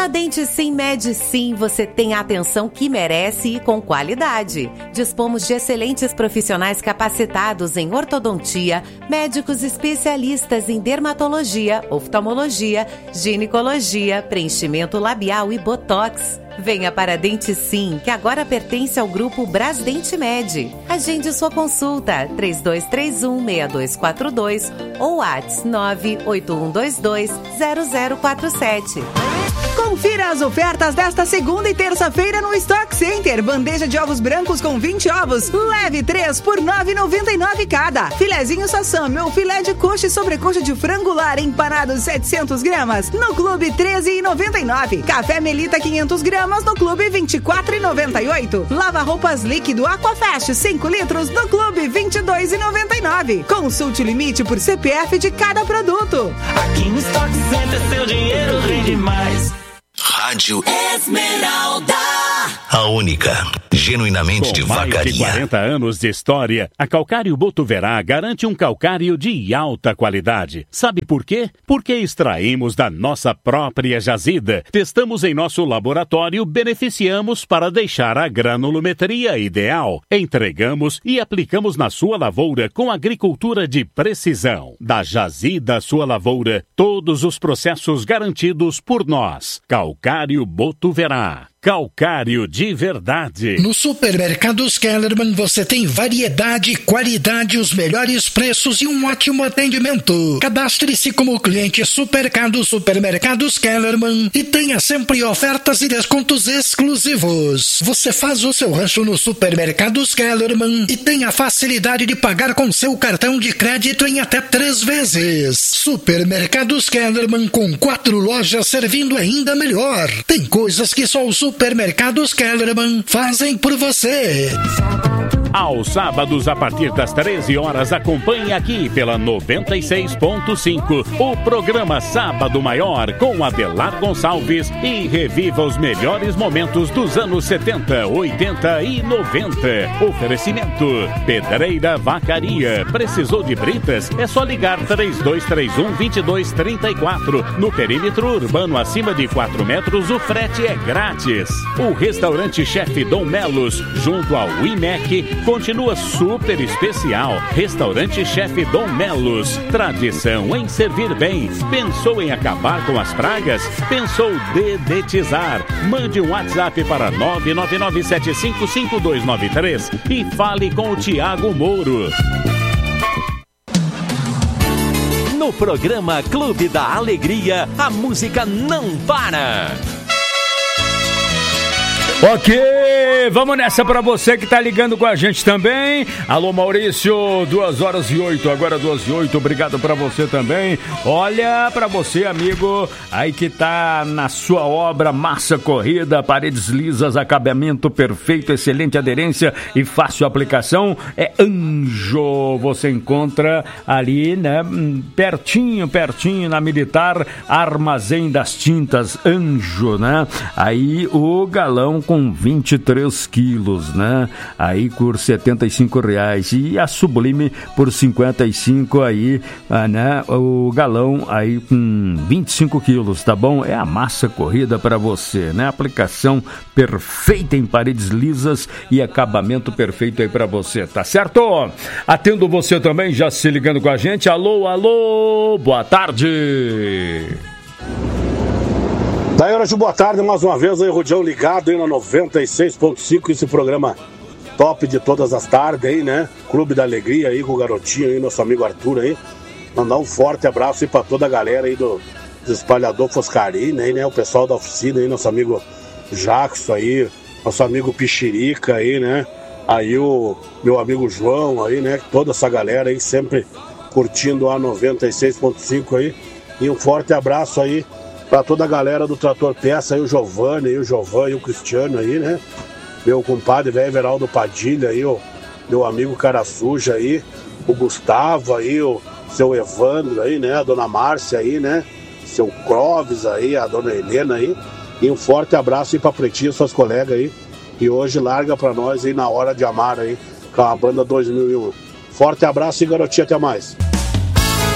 A Dente Sim Med Sim, você tem a atenção que merece e com qualidade. Dispomos de excelentes profissionais capacitados em ortodontia, médicos especialistas em dermatologia, oftalmologia, ginecologia, preenchimento labial e botox. Venha para a Dente Sim, que agora pertence ao grupo Brasdente Med. Agende sua consulta 3231-6242 ou WhatsApp 981220047. Confira as ofertas desta segunda e terça-feira no Stock Center. Bandeja de ovos brancos com 20 ovos, leve 3 por R$ 9,99 cada. Filezinho sassami ou filé de coxa e sobrecoxa de frango lar empanado 700 gramas no Clube R$ 13,99. Café Melita 500 gramas no Clube R$ 24,98. Lava roupas líquido Aquafast 5 litros no Clube R$ 22,99. Consulte o limite por CPF de cada produto. Aqui no Stock Center seu dinheiro rende mais. Rádio Esmeralda, a única, genuinamente de vacaria. Mais de 40 anos de história, a Calcário Botuverá garante um calcário de alta qualidade. Sabe por quê? Porque extraímos da nossa própria jazida, testamos em nosso laboratório, beneficiamos para deixar a granulometria ideal. Entregamos e aplicamos na sua lavoura com agricultura de precisão. Da jazida à sua lavoura, todos os processos garantidos por nós. Calcário Botuverá. Calcário de verdade. No Supermercados Kellerman você tem variedade, qualidade, os melhores preços e um ótimo atendimento. Cadastre-se como cliente Supermercados Kellerman e tenha sempre ofertas e descontos exclusivos. Você faz o seu rancho no Supermercados Kellerman e tem a facilidade de pagar com seu cartão de crédito em até 3 vezes. Supermercados Kellerman com 4 lojas servindo ainda melhor. Tem coisas que só o Supermercados Kellerman fazem por você. Aos sábados, a partir das 13 horas, acompanhe aqui pela 96.5 o programa Sábado Maior com Adelar Gonçalves e reviva os melhores momentos dos anos 70, 80 e 90. Oferecimento Pedreira Vacaria. Precisou de britas? É só ligar 3231-2234. No perímetro urbano acima de 4 metros, o frete é grátis. O restaurante Chefe Dom Melos, junto ao IMEC, continua super especial. Restaurante Chefe Dom Melos. Tradição em servir bem. Pensou em acabar com as pragas? Pensou dedetizar? Mande um WhatsApp para 999755293 e fale com o Tiago Mouro. No programa Clube da Alegria, a música não para. Ok, vamos nessa pra você que tá ligando com a gente também. Alô Maurício, 2h08, agora 2h08, obrigado pra você também. Olha pra você, amigo, aí que tá na sua obra, massa corrida, paredes lisas, acabamento perfeito, excelente aderência e fácil aplicação, é Anjo. Você encontra ali, né, pertinho na Militar, Armazém das Tintas, Anjo, né? Aí o galão com 23 quilos, né? Aí por R$75 e a Sublime por 55 aí, né? O galão aí com 25 quilos, tá bom? É a massa corrida para você, né? Aplicação perfeita em paredes lisas e acabamento perfeito aí para você, tá certo? Atendo você também, já se ligando com a gente. Alô, boa tarde. Daí, Horácio, boa tarde, mais uma vez aí, Rudião ligado aí na 96.5, esse programa top de todas as tardes aí, né? Clube da Alegria aí com o garotinho aí, nosso amigo Arthur aí. Mandar um forte abraço aí pra toda a galera aí do Espalhador Foscarina aí, né? O pessoal da oficina aí, nosso amigo Jackson aí, nosso amigo Pichirica aí, né? Aí o meu amigo João aí, né? Toda essa galera aí sempre curtindo a 96.5 aí. E um forte abraço aí pra toda a galera do Trator Peça aí, o Giovanni aí, o Giovanni e o Cristiano aí, né? Meu compadre velho Everaldo Padilha aí, o meu amigo Cara Suja aí, o Gustavo aí, o seu Evandro aí, né? A dona Márcia aí, né? Seu Clóvis aí, a dona Helena aí. E um forte abraço aí pra Pretinho, suas colegas aí. E hoje larga pra nós aí na Hora de Amar aí, com a banda 2001. Forte abraço e garotinha, até mais.